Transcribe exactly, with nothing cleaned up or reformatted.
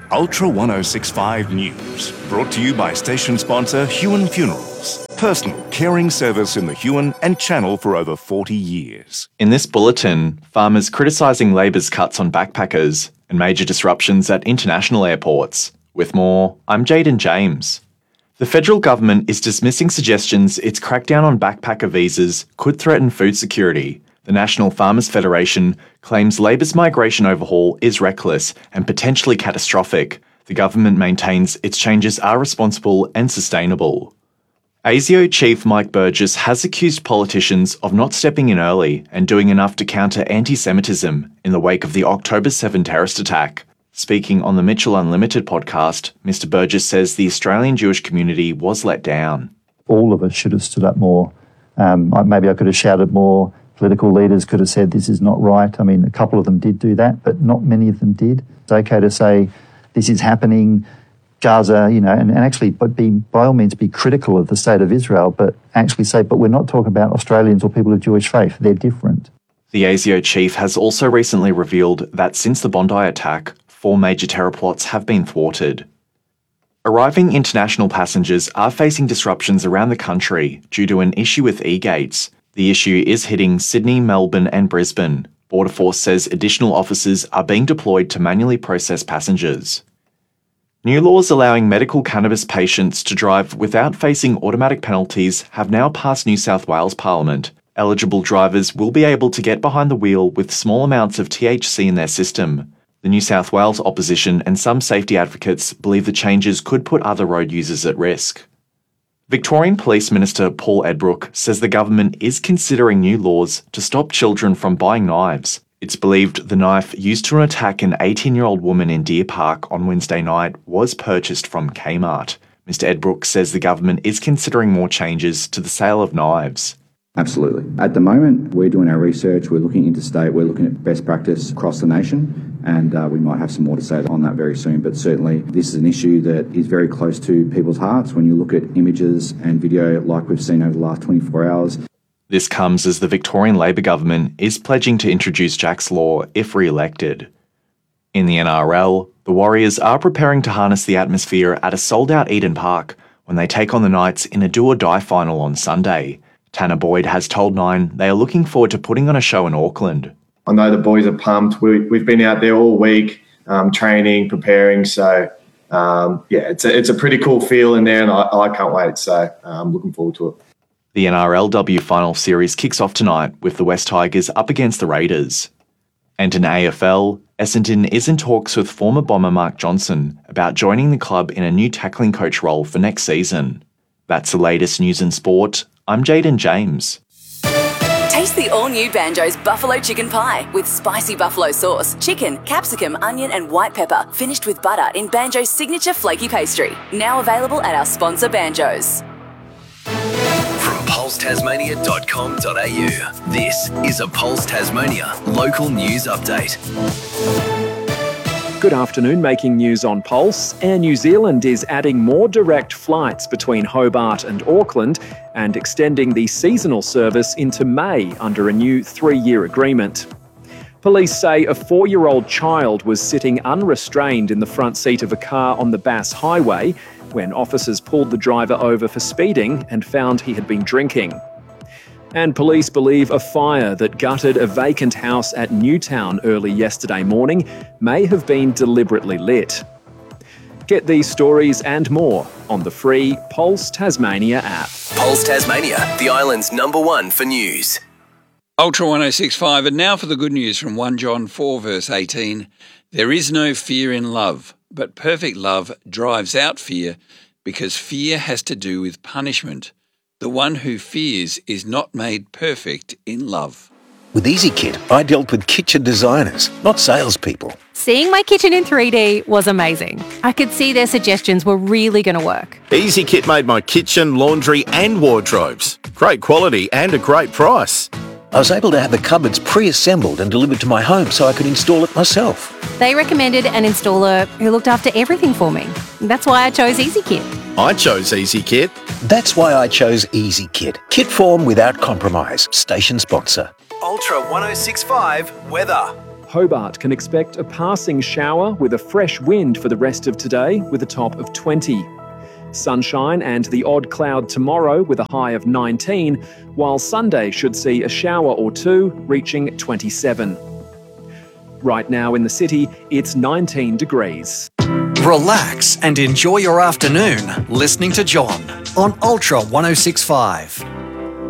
Ultra ten sixty-five News, brought to you by station sponsor Huon Funerals. Personal caring service in the Huon and Channel for over forty years. In this bulletin, farmers criticising Labor's cuts on backpackers and major disruptions at international airports. With more, I'm Jaden James. The federal government is dismissing suggestions its crackdown on backpacker visas could threaten food security. The National Farmers Federation claims Labor's migration overhaul is reckless and potentially catastrophic. The government maintains its changes are responsible and sustainable. ASIO Chief Mike Burgess has accused politicians of not stepping in early and doing enough to counter anti-Semitism in the wake of the October seventh terrorist attack. Speaking on the Mitchell Unlimited podcast, Mister Burgess says the Australian Jewish community was let down. All of us should have stood up more. Um, maybe I could have shouted more. Political leaders could have said this is not right. I mean, a couple of them did do that, but not many of them did. It's okay to say this is happening, Gaza, you know, and, and actually but be, by all means be critical of the state of Israel, but actually say, but we're not talking about Australians or people of Jewish faith. They're different. The ASIO chief has also recently revealed that since the Bondi attack, four major terror plots have been thwarted. Arriving international passengers are facing disruptions around the country due to an issue with e-gates. The issue is hitting Sydney, Melbourne and Brisbane. Border Force says additional officers are being deployed to manually process passengers. New laws allowing medical cannabis patients to drive without facing automatic penalties have now passed New South Wales Parliament. Eligible drivers will be able to get behind the wheel with small amounts of T H C in their system. The New South Wales opposition and some safety advocates believe the changes could put other road users at risk. Victorian Police Minister Paul Edbrook says the government is considering new laws to stop children from buying knives. It's believed the knife used to attack an eighteen-year-old woman in Deer Park on Wednesday night was purchased from Kmart. Mister Edbrook says the government is considering more changes to the sale of knives. Absolutely. At the moment, we're doing our research, we're looking interstate, we're looking at best practice across the nation, and uh, we might have some more to say on that very soon. But certainly, this is an issue that is very close to people's hearts when you look at images and video like we've seen over the last twenty-four hours. This comes as the Victorian Labor government is pledging to introduce Jack's Law if re-elected. In the N R L, the Warriors are preparing to harness the atmosphere at a sold-out Eden Park when they take on the Knights in a do-or-die final on Sunday. Tanner Boyd has told Nine they are looking forward to putting on a show in Auckland. I know the boys are pumped. We, we've been out there all week, um, training, preparing. So, um, yeah, it's a, it's a pretty cool feel in there, and I, I can't wait. So I'm looking forward to it. The N R L W Final Series kicks off tonight with the West Tigers up against the Raiders. And in A F L, Essendon is in talks with former Bomber Mark Johnson about joining the club in a new tackling coach role for next season. That's the latest news in sport. I'm Jaden James. Taste the all-new Banjo's Buffalo Chicken Pie with spicy buffalo sauce, chicken, capsicum, onion and white pepper, finished with butter in Banjo's signature flaky pastry. Now available at our sponsor Banjo's. From pulse tasmania dot com dot a u, this is a Pulse Tasmania local news update. Good afternoon, making news on Pulse. Air New Zealand is adding more direct flights between Hobart and Auckland and extending the seasonal service into May under a new three-year agreement. Police say a four-year-old child was sitting unrestrained in the front seat of a car on the Bass Highway when officers pulled the driver over for speeding and found he had been drinking. And police believe a fire that gutted a vacant house at Newtown early yesterday morning may have been deliberately lit. Get these stories and more on the free Pulse Tasmania app. Pulse Tasmania, the island's number one for news. Ultra ten sixty-five, and now for the good news from First John four verse eighteen. There is no fear in love, but perfect love drives out fear, because fear has to do with punishment. The one who fears is not made perfect in love. With EasyKit, I dealt with kitchen designers, not salespeople. Seeing my kitchen in three D was amazing. I could see their suggestions were really going to work. EasyKit made my kitchen, laundry and wardrobes. Great quality and a great price. I was able to have the cupboards pre-assembled and delivered to my home so I could install it myself. They recommended an installer who looked after everything for me. That's why I chose EasyKit. I chose EasyKit. That's why I chose EasyKit. Kit form without compromise. Station sponsor. Ultra ten sixty-five weather. Hobart can expect a passing shower with a fresh wind for the rest of today with a top of twenty. Sunshine and the odd cloud tomorrow with a high of nineteen, while Sunday should see a shower or two reaching twenty-seven. Right now in the city, it's nineteen degrees. Relax and enjoy your afternoon listening to John on Ultra one oh six point five.